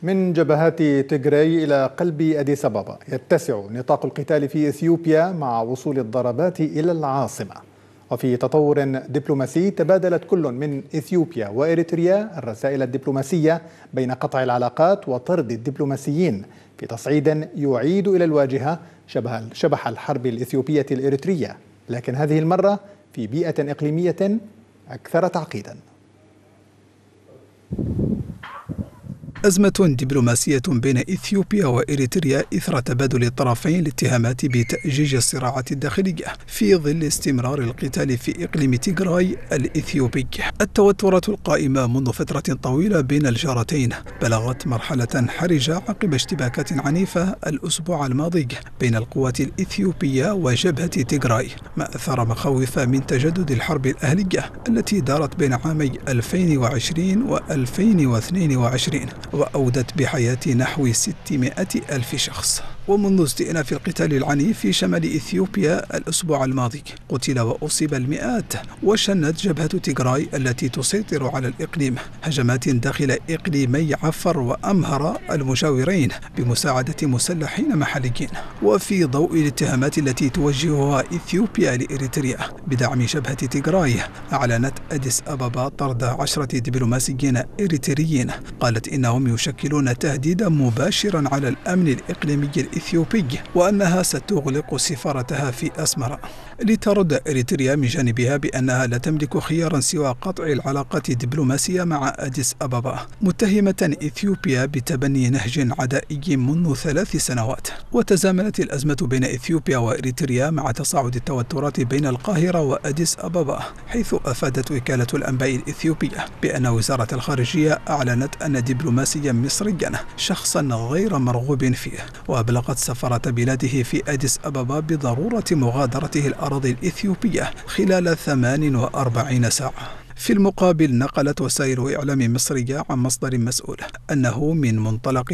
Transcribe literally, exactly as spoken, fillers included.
من جبهات تيغراي إلى قلب أديس أبابا يتسع نطاق القتال في إثيوبيا مع وصول الضربات إلى العاصمة. وفي تطور دبلوماسي تبادلت كل من إثيوبيا وإريتريا الرسائل الدبلوماسية بين قطع العلاقات وطرد الدبلوماسيين في تصعيد يعيد إلى الواجهة شبه شبح الحرب الإثيوبية الإريترية، لكن هذه المرة في بيئة إقليمية أكثر تعقيدا. أزمة دبلوماسية بين إثيوبيا وإريتريا إثر تبادل الطرفين الاتهامات بتأجيج الصراعات الداخلية في ظل استمرار القتال في إقليم تيغراي الإثيوبي. التوترات القائمة منذ فترة طويلة بين الجارتين بلغت مرحلة حرجة عقب اشتباكات عنيفة الأسبوع الماضي بين القوات الإثيوبية وجبهة تيغراي، ما أثار مخاوف من تجدد الحرب الأهلية التي دارت بين عامي ألفين وعشرين و ألفين واثنين وعشرين وأودت بحياة نحو ستمائة ألف شخص. ومنذ استئناف القتال العنيف في شمال إثيوبيا الأسبوع الماضي قتل وأصيب المئات، وشنت جبهة تيغراي التي تسيطر على الإقليم هجمات داخل إقليمي عفر وأمهر المجاورين بمساعدة مسلحين محليين. وفي ضوء الاتهامات التي توجهها إثيوبيا لإريتريا بدعم جبهة تيغراي، أعلنت أديس أبابا طرد عشرة دبلوماسيين إريتريين قالت إنهم يشكلون تهديدا مباشرا على الأمن الإقليمي الإثيوبي، وأنها ستغلق سفارتها في أسمرة. لترد إريتريا من جانبها بأنها لا تملك خيارا سوى قطع العلاقات الدبلوماسية مع أديس أبابا، متهمة إثيوبيا بتبني نهج عدائي منذ ثلاث سنوات. وتزامنت الأزمة بين إثيوبيا وإريتريا مع تصاعد التوترات بين القاهرة وأديس أبابا، حيث أفادت وكالة الأنباء الإثيوبية بأن وزارة الخارجية أعلنت أن دبلوماسيا مصريا شخصا غير مرغوب فيه، وأبلغت سفارة بلاده في أديس أبابا بضرورة مغادرته الأراضي الإثيوبية خلال ثمان وأربعين ساعة. في المقابل، نقلت وسائل إعلام مصرية عن مصدر مسؤول أنه من منطلق